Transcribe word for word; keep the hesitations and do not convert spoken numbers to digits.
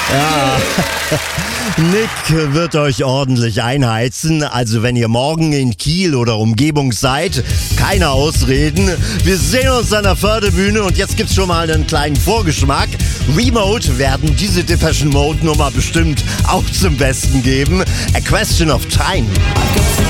Ja. Nick wird euch ordentlich einheizen, also wenn ihr morgen in Kiel oder Umgebung seid, keine Ausreden. Wir sehen uns an der Förderbühne und jetzt gibt's schon mal einen kleinen Vorgeschmack. Remote werden diese Depeche Mode Nummer bestimmt auch zum Besten geben. A Question of Time.